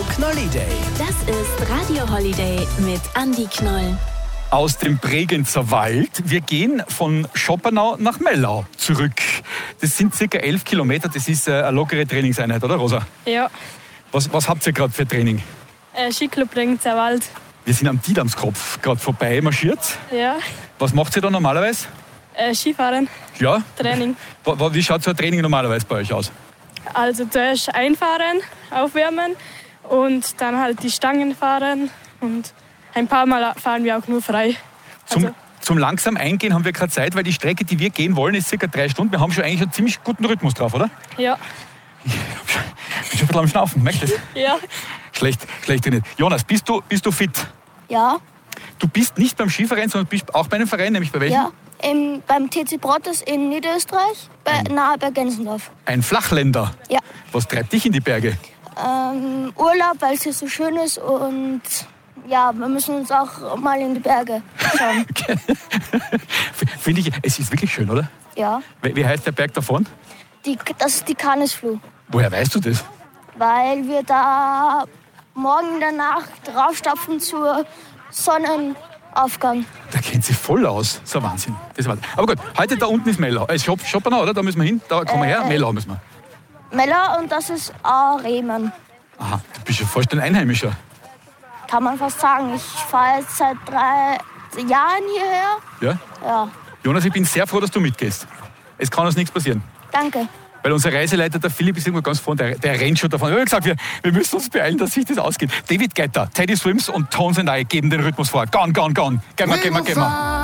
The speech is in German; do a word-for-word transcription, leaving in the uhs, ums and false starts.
Knolli Day. Das ist Radio Holiday mit Andi Knoll. Aus dem Bregenzer Wald. Wir gehen von Schopenau nach Mellau zurück. Das sind circa elf Kilometer. Das ist eine lockere Trainingseinheit, oder Rosa? Ja, Was, was habt ihr gerade für Training? äh, Skiclub Bregenzer Wald. Wir sind am Diedamskopf gerade vorbei marschiert. Ja, Was macht ihr da normalerweise? äh, Skifahren, Ja? Training. Wa- wa- Wie schaut so ein Training normalerweise bei euch aus? Also zuerst einfahren, aufwärmen und dann halt die Stangen fahren. Und ein paar Mal fahren wir auch nur frei. Zum, Also, zum langsam Eingehen haben wir keine Zeit, weil die Strecke, die wir gehen wollen, ist circa drei Stunden. Wir haben schon eigentlich einen ziemlich guten Rhythmus drauf, oder? ja, Ich bin schon ein bisschen am Schnaufen, merkst du das? ja, Schlecht, schlecht nicht. Jonas, bist du, bist du fit? Ja, Du bist nicht beim Skiverein, sondern bist auch bei einem Verein, nämlich bei welchem? ja. Im, beim T C Brottes in Niederösterreich, bei, nahe bei Gensendorf. Ein Flachländer. Ja. Was treibt dich in die Berge? Ähm, Urlaub, weil es hier so schön ist und ja, wir müssen uns auch mal in die Berge schauen. Finde ich, es ist wirklich schön, oder? Ja, Wie wie heißt der Berg davon? die, das ist die Kanisfluh, Woher weißt du das? weil wir da morgen in der Nacht raufstapfen zur Sonnenaufgang. Da kennt sie voll aus. So ein Wahnsinn. Das war. Aber gut, heute da unten ist Mellau. Äh, Schop, Schopenau, oder? Da müssen wir hin. Da kommen wir her. Äh, Mellau müssen wir. Mella und das ist auch Rehmann, Aha, du bist ja fast ein Einheimischer. kann man fast sagen. Ich fahre jetzt seit drei Jahren hierher. Ja? Ja, Jonas, ich bin sehr froh, dass du mitgehst. Es kann uns nichts passieren. danke. Weil unser Reiseleiter, der Philipp, ist irgendwo ganz vorne, der, der rennt schon davon. Ich habe gesagt, wir, wir müssen uns beeilen, dass sich das ausgeht. David Guetta, Teddy Swims und Tones and I geben den Rhythmus vor. Gone, gone, gone. Gehen wir, gehen wir, gehen wir.